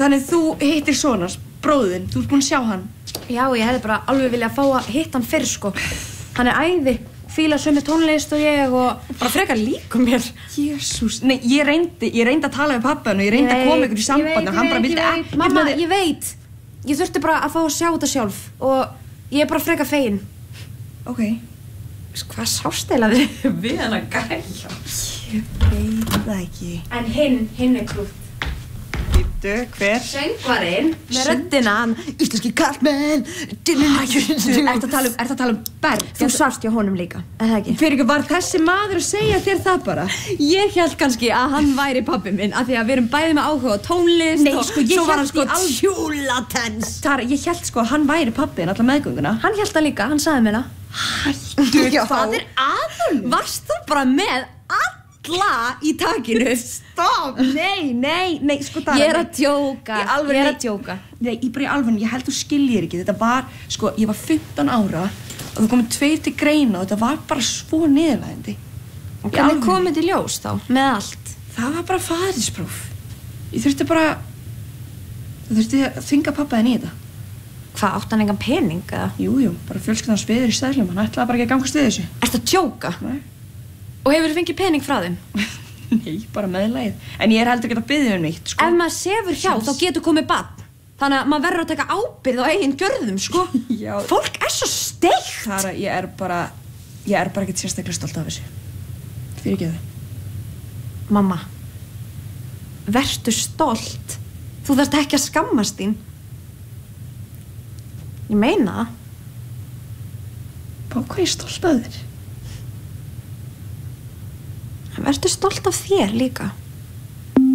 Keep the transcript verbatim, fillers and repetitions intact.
Þannig þú hittir sonars, bróðinn, þú ert búin að sjá hann? Já, ég hefði bara alveg viljað fá að hitta hann fyrr, sko. Hann er æði, fílar sömu tónlist og ég og bara frekar líkum mér. Jésús, nei, ég reyndi, ég reyndi að tala við pabba hann og ég reyndi að koma ykkur í samband og hann bara vildi ekki. Mamma, ég veit. Ég þurfti bara að fá að sjá þetta sjálf og ég er bara frekar fegin. Ok. Hvað sást eiginlega við hann að gæla? Ég veit það ekki. En hinn, hinn er krútt. Býttu, hver? Söngvarinn með röddina, hann íslenski karlmenn. Ertu að tala um, ertu að tala um Berg? Þú sást hjá honum líka, eða ekki? Fyrir ekki, var þessi maður að segja þér það bara? Ég held kannski að hann væri pabbi minn, af því að við erum bæði með áhuga á tónlist. Nei, sko, ég held sko í tjúlatens. Tara, ég held sko að hann væri pabbi en alla meðgönguna. Hann held það líka, hann sagði mér það. Hættu þá. Hvað er aðun? Varst þú bara með alla í takinu? Stopp! Nei, nei, nei, sko Tara. Ég er að djóka, Í alvöru, ég er nei. að djóka. Nei, ég bara í alvöru, ég held þú skiljir ekki. Þetta var, sko, ég var fimmtán ára og það komið tveir til greina og þetta var bara svo niðurlægjandi. Og hvernig komið til ljós þá, með allt? Það var bara faðernispróf. Ég þurfti bara, það þurfti að þvinga pabba þinn í þetta. Hvað, átti hann engan pening, eða? Jú, jú, bara fjölskyldan spiður í stælum, hann ætlaði bara ekki að gangast við þessu. Ertu að djóka? Nei. Og hefur fengið pening frá þeim? Nei, bara meðlagið. En ég er heldur ekki að biðja um neitt, sko. Ef maður sefur hjá, þá getur komið barn. Þannig að maður verður að taka ábyrgð á eigin gjörðum, sko. Já. Fólk er svo steikt. Tara, ég er bara, ég er bara ekkert sérstaklega stolt af þessu. Fyrirgeðu. Mamma, vertu stolt. Þú þarft ekki að skammast þín. Ég meina það. Bá, hvað er ég stolt af þér? Vertu stolt af þér líka.